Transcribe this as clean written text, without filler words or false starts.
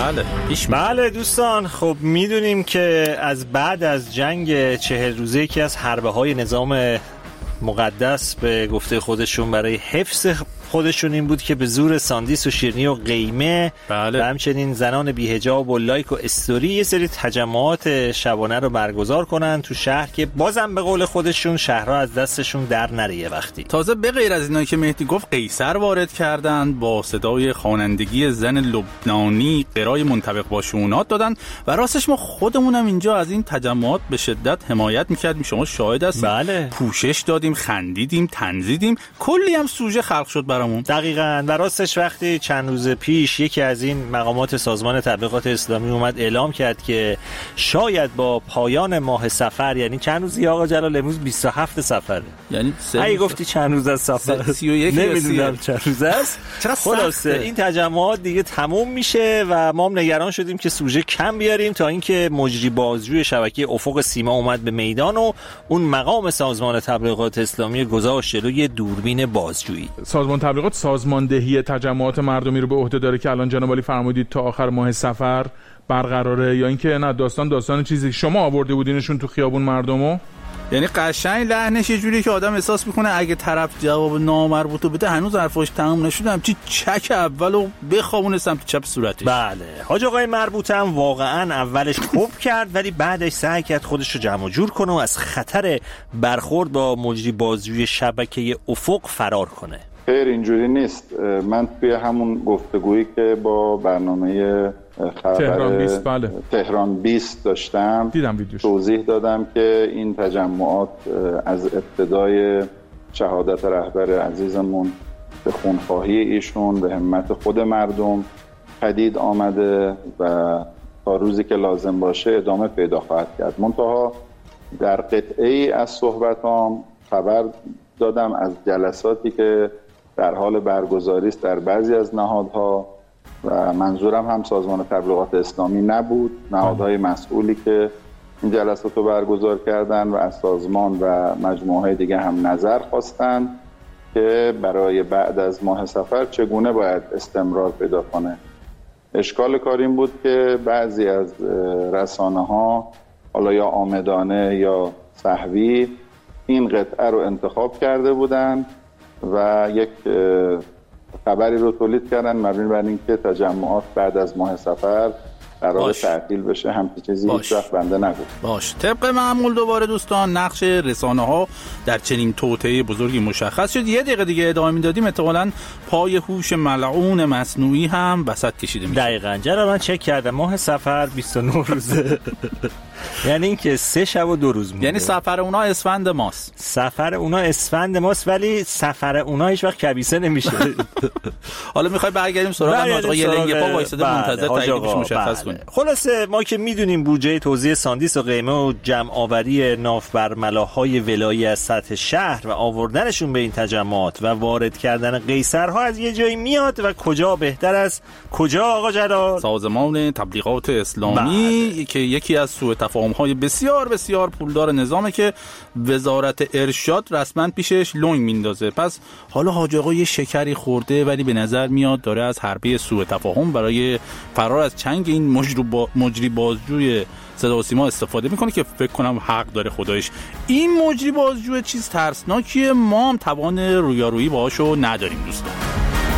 بله دوستان، خب میدونیم که از بعد از جنگ 40 روزه یکی از حربه های نظام مقدس به گفته خودشون برای حفظ خودشون این بود که به زور ساندیس و شیرینی و قیمه و همچنین زنان بی‌حجاب و لایک و استوری یه سری تجمعات شبانه رو برگزار کنن تو شهر که بازم به قول خودشون شهرها از دستشون در نره یه وقتی. تازه به غیر از اینایی که مهدی گفت قیصر وارد کردن، با صدای خوانندگی زن لبنانی قرای منطبق با شونات دادن و راستش ما خودمونم اینجا از این تجمعات به شدت حمایت می‌کردیم. شما شاهد هستید. بله. پوشش دادیم، خندیدیم، تنزیدیم، کلی هم سوژه خلق شد برامون. دقیقاً. و راستش وقتی چند روز پیش یکی از این مقامات سازمان تبلیغات اسلامی اومد اعلام کرد که شاید با پایان ماه صفر، یعنی چند روزی آقا جلال، امروز 27 صفره، یعنی اگه گفتی چند روز از صفر 31 نمیدونم چند روز است، خلاصه این تجمعات دیگه تموم میشه و ما هم نگران شدیم که سوژه کم بیاریم تا اینکه مجری بازجوی شبکه افق سیما اومد به میدان و اون مقام سازمان تبلیغات اسلامی گذاشت جلوی دوربین بازجویی. سازمان تبلیغات سازماندهی تجمعات مردمی رو به عهده داره که الان جناب عالی فرمودید تا آخر ماه صفر برقراره، یا اینکه نه داستان چیزی شما آورده بودینشون تو خیابون مردمو؟ یعنی قشنگ لحنش یه جوری که آدم احساس میکنه اگه طرف جواب نامربوطو بده هنوز حرفاش تموم نشده، همچی چک اولو بخوابونه سمت چپ صورتش. بله، حاج آقای مربوطه هم واقعا اولش خوب کرد ولی بعدش سعی کرد خودش رو جمع جور کنه و از خطر برخورد با مجری بازجوی شبکه افق فرار کنه. خیر، اینجوری نیست. من توی همون گفتگویی که با برنامه تهران 20 داشتم توضیح دادم که این تجمعات از ابتدای شهادت رهبر عزیزمون به خونخواهی ایشون به همت خود مردم پدید آمده و تا روزی که لازم باشه ادامه پیدا خواهد کرد. منتها در قطعه‌ای از صحبتام خبر دادم از جلساتی که در حال برگزاری است در بعضی از نهادها و منظورم هم سازمان تبلیغات اسلامی نبود، نهادهای مسئولی که این جلسات رو برگزار کردن و از سازمان و مجموعه‌های دیگه هم نظر خواستن که برای بعد از ماه صفر چگونه باید استمرار پیدا کنه. اشکال کار این بود که بعضی از رسانه‌ها حالا یا عامدانه یا سهوی این قطعه رو انتخاب کرده بودن و یک خبری رو تولید کردن مبنی بر اینکه تجمعات بعد از ماه صفر قرار تعطیل بشه. همچین چیزی هیچ وقت بنده نگفت. باش. طبق معمول دوباره دوستان نقش رسانه‌ها در چنین توطئه بزرگی مشخص شد. یه دقیقه دیگه ادامه میدادیم احتمالاً پای هوش ملعون مصنوعی هم وسط کشیده میشه. دقیقاً. جناب من چک کردم ماه صفر 29 روزه. یعنی اینکه 3 شب و 2 روز مونده. یعنی سفر اونا اسفند ماست. سفر اونا اسفند ماست ولی سفر اونا هیچ وقت کبیسه نمیشه. حالا میخوای برگردیم سراغ حاج آقا لنگ پا وایساده منتظر تاییدش مشخص کنیم. خلاصه ما که میدونیم بودجه توزیع ساندیس و قیمه و جمع آوری ناف بر ملاهای ولایی از سطح شهر و آوردنشون به این تجمعات و وارد کردن قیصرها از یه جایی میاد و کجا بهتر از کجا آقا جلال؟ سازمان تبلیغات اسلامی که یکی از سوء تفاهم‌های بسیار بسیار پولدار نظامه که وزارت ارشاد رسما پیشش لنگ میندازه. پس حالا حاج آقا یه شکری خورده ولی به نظر میاد داره از حربه سوء تفاهم برای فرار از چنگ این مجری بازجوی صدا و سیما استفاده میکنه که فکر کنم حق داره خدایش. این مجری بازجو چیز ترسناکیه، ما هم توان رویارویی باهاشو نداریم دوستان.